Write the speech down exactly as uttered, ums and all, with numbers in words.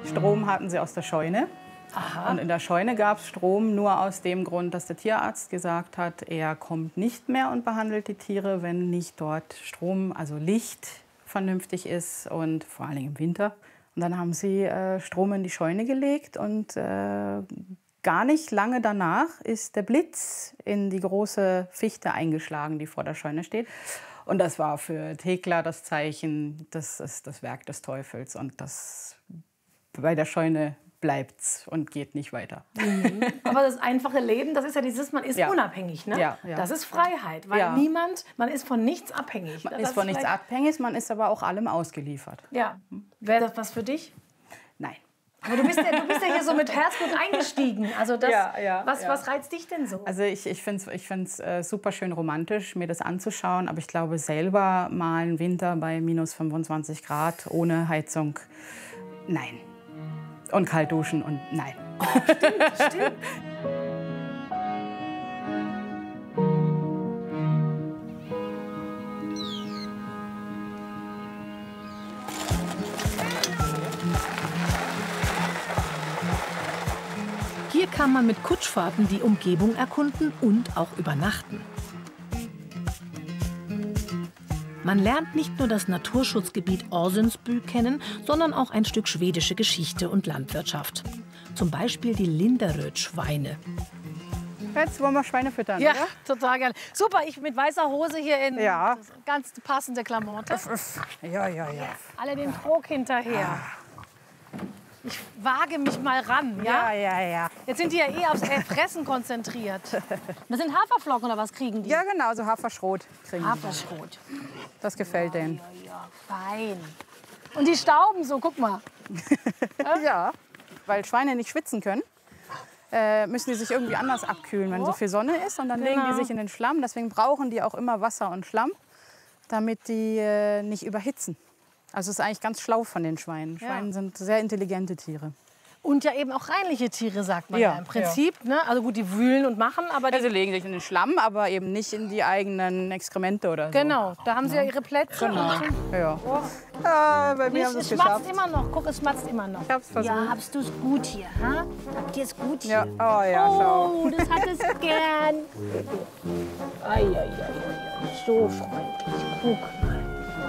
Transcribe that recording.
Strom hatten sie aus der Scheune. Aha. Und in der Scheune gab es Strom nur aus dem Grund, dass der Tierarzt gesagt hat, er kommt nicht mehr und behandelt die Tiere, wenn nicht dort Strom, also Licht vernünftig ist und vor allem im Winter. Und dann haben sie äh, Strom in die Scheune gelegt und äh, gar nicht lange danach ist der Blitz in die große Fichte eingeschlagen, die vor der Scheune steht. Und das war für Thekla das Zeichen, das ist das Werk des Teufels und das bei der Scheune bleibt's und geht nicht weiter. Mhm. Aber das einfache Leben, das ist ja dieses, man ist ja. unabhängig, ne? Ja, ja. Das ist Freiheit, weil ja. niemand, man ist von nichts abhängig. Man das ist von nichts abhängig, man ist aber auch allem ausgeliefert. Ja. Wäre das was für dich? Nein. Aber du bist ja, du bist ja hier so mit Herzblut eingestiegen. Also das, ja, ja, was, ja. was reizt dich denn so? Also ich, ich finde es ich find's, äh, super schön romantisch, mir das anzuschauen. Aber ich glaube, selber mal einen Winter bei minus fünfundzwanzig Grad ohne Heizung, nein. Und kalt duschen und nein. Oh, stimmt, stimmt. Hier kann man mit Kutschfahrten die Umgebung erkunden und auch übernachten. Man lernt nicht nur das Naturschutzgebiet Åsensby kennen, sondern auch ein Stück schwedische Geschichte und Landwirtschaft. Zum Beispiel die Linderöd-Schweine. Jetzt wollen wir Schweine füttern, Ja, oder? total geil. Super, ich mit weißer Hose hier in Ja. ganz passende Klamotte. Ja, ja, ja. Alle den Trog hinterher. Ich wage mich mal ran, ja? Ja, ja, ja. Jetzt sind die ja eh aufs Fressen konzentriert. Das sind Haferflocken oder was kriegen die? Ja, genau, so Haferschrot kriegen die. Haferschrot. Das gefällt denen. Ja, ja, fein. Und die stauben so, guck mal. Ja, weil Schweine nicht schwitzen können, äh, müssen die sich irgendwie anders abkühlen, wenn so viel Sonne ist. Und dann legen Genau. die sich in den Schlamm. Deswegen brauchen die auch immer Wasser und Schlamm, damit die äh, nicht überhitzen. Also es ist eigentlich ganz schlau von den Schweinen. Schweine Ja. sind sehr intelligente Tiere. Und ja eben auch reinliche Tiere, sagt man ja, Ja, im Prinzip. Ne? Also gut, die wühlen und machen, aber die, Also legen sich in den Schlamm, aber eben nicht in die eigenen Exkremente oder so. genau, da haben sie ja ihre Plätze. Genau. Und Ja. Ja, bei mir es, haben sie es es schmatzt geschafft. immer noch. Guck, es schmatzt immer noch. Ich hab's versucht. Ja, habst du es gut hier? Ha? Habt ihr es gut hier? Ja, oh ja, schau. Oh, das hat es gern. Ei, ei, ei, ei, ei. So freundlich. Guck.